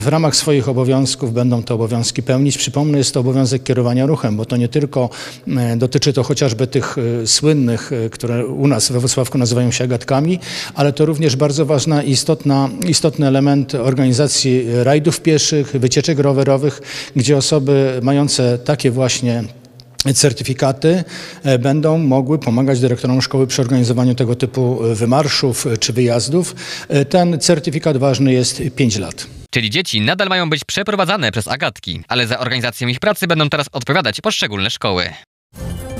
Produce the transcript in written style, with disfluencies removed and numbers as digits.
W ramach swoich obowiązków będą te obowiązki pełnić. Przypomnę, jest to obowiązek kierowania ruchem, bo to nie tylko dotyczy to chociażby tych słynnych, które u nas we Włocławku nazywają się agatkami, ale to również bardzo ważny istotny element organizacji rajdów pieszych, wycieczek rowerowych, gdzie osoby mające takie właśnie certyfikaty będą mogły pomagać dyrektorom szkoły przy organizowaniu tego typu wymarszów czy wyjazdów. Ten certyfikat ważny jest 5 lat. Czyli dzieci nadal mają być przeprowadzane przez agatki, ale za organizację ich pracy będą teraz odpowiadać poszczególne szkoły.